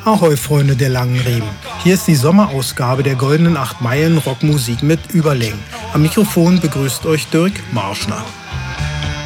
Ahoi, Freunde der langen Riemen. Hier ist die Sommerausgabe der Goldenen 8 Meilen Rockmusik mit Überlängen. Am Mikrofon begrüßt euch Dirk Marschner.